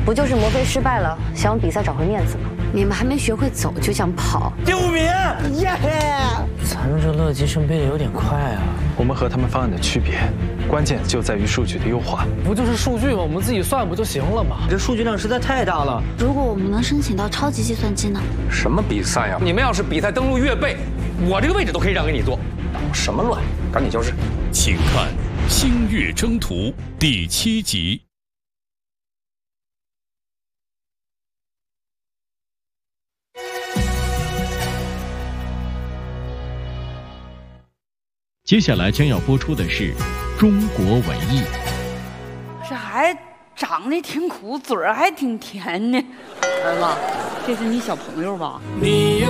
不就是魔飞失败了，想用比赛找回面子吗？你们还没学会走就想跑， 第5名，耶！ 咱们这乐极生悲的有点快啊。 我们和他们方案的区别，关键就在于数据的优化。 不就是数据吗？我们自己算不就行了吗？ 这数据量实在太大了。 如果我们能申请到超级计算机呢？ 什么比赛呀？你们要是比赛登录越背，我这个位置都可以让给你坐。捣什么乱？赶紧交试。 请看《星月征途》第7集。接下来将要播出的是中国文艺。 这还长得挺苦，嘴儿还挺甜呢。儿子，这是你小朋友吧？ 你